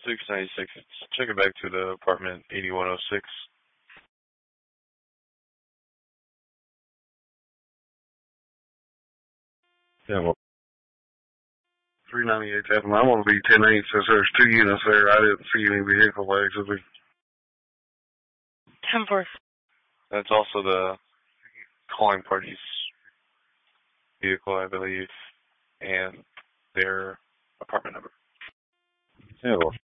696. Check it back to the apartment 8106. Yeah, well, 398 Tappan. I want to be 10-8 since there's 2 units there. I didn't see any vehicle activity. 10-4. That's also the calling party's vehicle, I believe, and their apartment number. yeah, well,